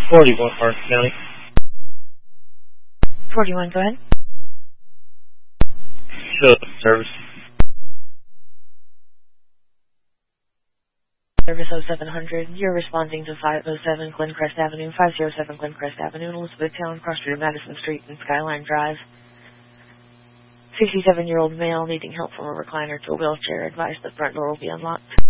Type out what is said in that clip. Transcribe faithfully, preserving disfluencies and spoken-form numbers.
forty-one Martin County. forty-one, go ahead. Show service. Service oh seven hundred, you're responding to five oh seven Glencrest Avenue, five oh seven Glencrest Avenue in Elizabethtown, cross street of Madison Street and Skyline Drive. sixty-seven-year-old male needing help from a recliner to a wheelchair. Advised the front door will be unlocked.